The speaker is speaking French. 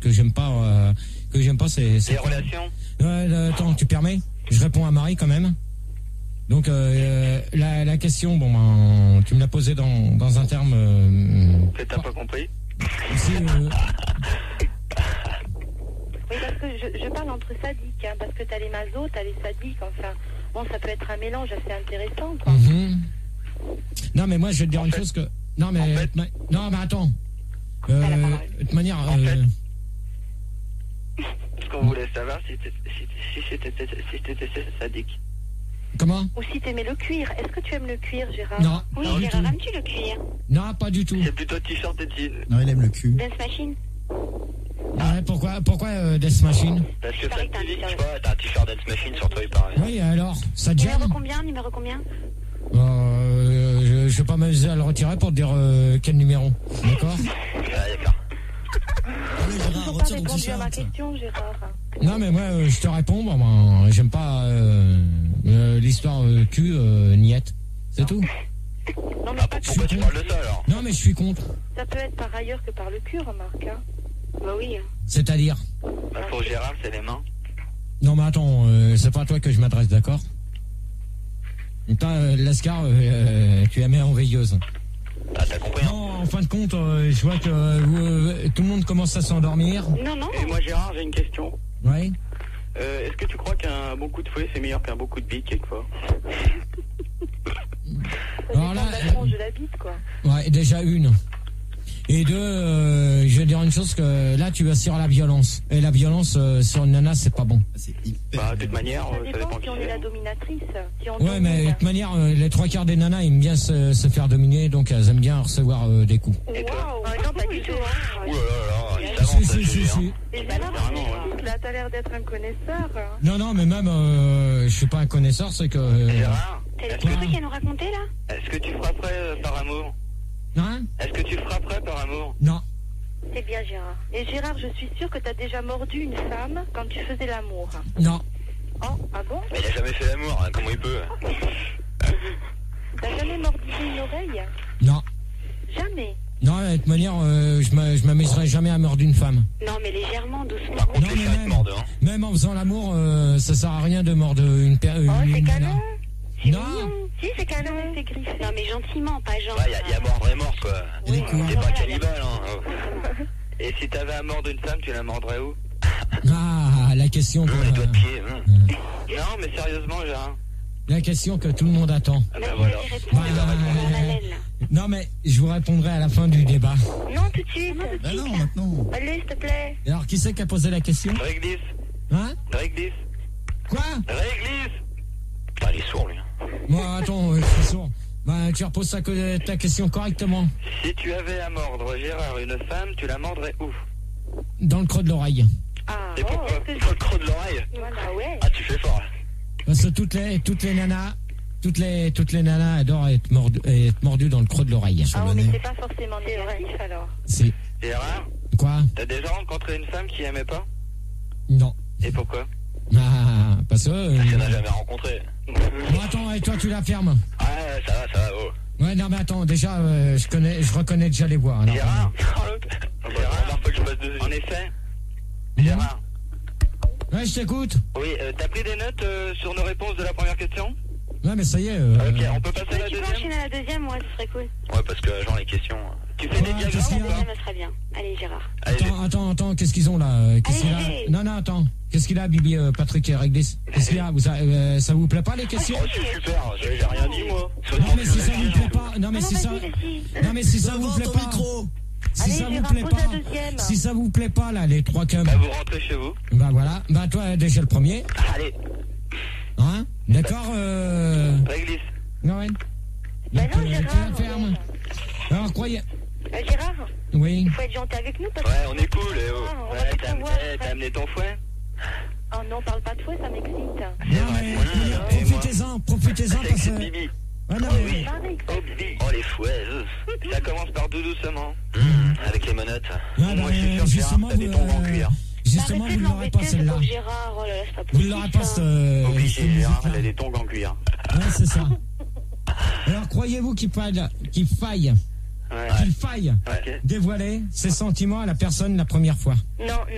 que j'aime pas, c'est Les relations. Attends, tu permets? Je réponds à Marie quand même. Donc la question, bon ben, tu me l'as posée dans un terme. Que t'as pas compris. Aussi, Oui, parce que je parle entre sadiques, hein, parce que t'as les masos, t'as les sadiques, enfin. Bon, ça peut être un mélange assez intéressant, quoi. Non, mais moi, je vais te dire une chose que. Non, mais. Non, mais attends. De toute manière. Ce qu'on voulait savoir, si t'étais sadique. Comment? Ou si t'aimais le cuir. Est-ce que tu aimes le cuir, Gérard? Non. Oui, Non, Gérard, aimes-tu le cuir? Non, pas du tout. C'est plutôt t-shirt et jean. Non, il aime le cul. Dance Machine? Ouais, pourquoi Death Machine? Parce que ça te dit, tu vois, t'as un t-shirt Dance Machine sur toi, il paraît. Oui, alors, ça te gêne? Numéro combien? Je vais pas m'amuser à le retirer pour te dire quel numéro. D'accord? D'accord. Allez, Gérard, Faut pas retire ton répondu à ma t-shirt. question, Gérard. Non, mais moi, je te réponds. Bon, ben, j'aime pas l'histoire cul, niette. C'est tout. Non, mais Ah, pas pourquoi tu parles de ça, alors? Non, mais je suis contre. ça peut être par ailleurs que par le cul, remarque. Hein. Bah oui. C'est-à-dire? Bah, pour Gérard, c'est les mains. Non, mais attends, c'est pas à toi que je m'adresse, d'accord? Toi, Lascar, tu la mets en veilleuse. Ah, t'as compris, hein? Non, en fin de compte, je vois que tout le monde commence à s'endormir. Non. Et moi, Gérard, j'ai une question. Ouais. Est-ce que tu crois qu'un bon coup de fouet, c'est meilleur qu'un bon coup de bite, quelquefois? Alors là, de la tronche de la bite, quoi. ouais, déjà une. Et deux, je vais dire une chose que là, tu vas sur la violence. Et la violence sur une nana, c'est pas bon. C'est hyper. Bah, de toute manière, Ça ça dépend dépend si qui on est la c'est. dominatrice. Si on Ouais, mais de domine. toute manière, les trois quarts des nanas aiment bien se faire dominer, donc elles aiment bien recevoir des coups. Et toi? Waouh. Non, pas du tout. Hein. Ouh là là, il s'avance, ce sujet, hein. Et Gérard, Carrément, ouais. là, t'as l'air d'être un connaisseur. Hein. Non, non, mais même, je suis pas un connaisseur, c'est que... Gérard, T'as des est-ce petits que, trucs à nous raconter, là? est-ce que tu frapperais par amour? Hein? Est-ce que tu frapperais par amour? Non. C'est bien, Gérard. Et Gérard, je suis sûre que t'as déjà mordu une femme quand tu faisais l'amour. Non. Oh, ah bon? Mais il a jamais fait l'amour, hein, comment il peut? T'as jamais mordu une oreille? Non. Jamais. Non, de toute manière, je m'amuserai jamais à mordre une femme. Non, mais légèrement, doucement. Par contre, Non, les mais chiens, ils te même- mordent, hein. Même en faisant l'amour, ça sert à rien de mordre une Oh, c'est une nana. canon. C'est Non. mignon. Si, c'est canon. C'est griffé. Non, mais gentiment, pas genre. Ouais, il y a mordre et mort, quoi. Et les coups. T'es pas cannibale, hein. Oh. Et si t'avais à mordre une femme, tu la mordrais où? Ah, la question que, Les doigts de pied. Non, mais sérieusement, Gérard. la question que tout le monde attend. Ah bah voilà. Non, mais je vous répondrai à la fin du débat. Non, tout de suite. Bah non, maintenant. Allez, s'il te plaît. Alors, qui c'est qui a posé la question? Réglisse. Hein? Réglisse. Quoi? Réglisse. Putain, il est sourd, lui. Moi, attends, je suis sourd. Bah, tu reposes ta question correctement. Si tu avais à mordre, Gérard, une femme, tu la mordrais où? Dans le creux de l'oreille. Ah, Et pourquoi? Dans le creux de l'oreille. Voilà, ouais. Ah, tu fais fort, là. Parce que toutes les nanas, toutes les nanas adorent être mordues dans le creux de l'oreille. Ah, mais c'est pas forcément négatif, alors. C'est, Gérard, quoi? t'as déjà rencontré une femme qui aimait pas? Non. Et pourquoi? Ah, parce que... Tu n'as jamais rencontré. Bon, attends, et toi, tu la fermes? Ouais, ça va, oh. Ouais, non, mais attends, déjà, je reconnais déjà les voix. Alors, Gérard. Gérard, faut que je passe dessus. En effet. Gérard. Ouais, je t'écoute. Oui, t'as pris des notes sur nos réponses de la première question? Ouais, mais ça y est. Ok, on peut passer à la Tu peux deuxième? enchaîner à la deuxième, ouais, ce serait cool. Ouais, parce que genre les questions. Tu fais des Ouais, diagrammes qu'est-ce qu'il y ou a pas? Deuxième, ce serait bien. Allez, Gérard. Allez, Attends, qu'est-ce qu'ils ont là? Qu'est-ce qu'il a? Allez. Non, attends. Qu'est-ce qu'il a, Bibi, Patrick et Réglisse? Qu'est-ce qu'il y a? Ça vous plaît pas les questions? Oh, c'est super, j'ai rien dit moi. Non, mais si ça vous plaît pas, non, mais si ça, non, mais si ça vous plaît ton pas, micro. si Allez, ça vous Gérard, plaît pose la pas, deuxième. si ça vous plaît pas là, les trois cums, Bah, vous rentrez chez vous. bah voilà, bah toi déjà le premier, Allez, hein? D'accord, réglisse. ouais. Bah Donc, non, tu Gérard. la fermes. Alors croyez, Gérard, oui. il faut être gentil avec nous parce Ouais, on est cool, eh oh. on va Ouais, pas savoir, t'as amené ton fouet? Oh non, parle pas de fouet, ça m'excite. Non mais Et moi profitez-en C'est parce que que, Bibi. ah, non, Oh mais, oui. Pareil, Oh, Bibi. Oh, les fouets. Ça commence par tout doucement. Avec les menottes. Ah, Moi, bah, je suis sûr que justement, Gérard, t'as des vous, tongs en cuir. justement Arrêtez vous de l'aurez pas l'embêter, celle-là, pauvre Gérard, oh là là, c'est pas vous possible. l'aurez pas ça. Obligé, cette Gérard, musique-là. elle a des tongs en cuir. Ouais, c'est ça. Alors croyez-vous qu'il faille Ouais. dévoiler ses sentiments à la personne la première fois? Non,